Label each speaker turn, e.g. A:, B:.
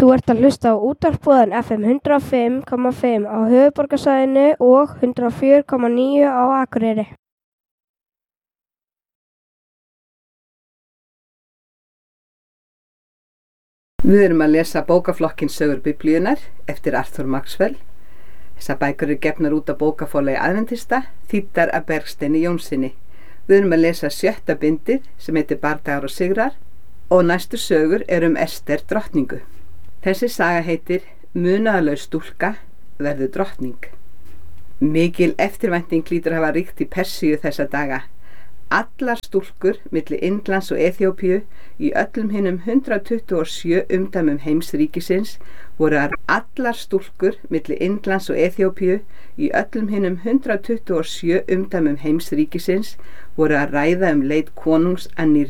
A: Þú ert að hlusta á útvarpsboðan FM 105,5 á höfuðborgarsvæðinu og 104,9 á Akureyri.
B: Við erum að lesa bókaflokkinn Sögur Biblíunnar eftir Arthur Maxwell. Þessar bækur eru gefnar út á bókaforlagi Aðventista, þýddar af Bergsteini Jónssyni. Við erum að lesa 7. bindið sem heitir Bardagar og sigrar og næstu sögur Ester drottningu. Þessi saga heitir Munaðarlaus stúlka verður drottning. Mikil eftirvænting hlýtur hafa ríkt í Persíu þessa daga. Allar stúlkur milli Indlands og Eþíópíu í öllum hinum 127 umdæmum heimsríkisins voru að ræða leit konungs að nýrri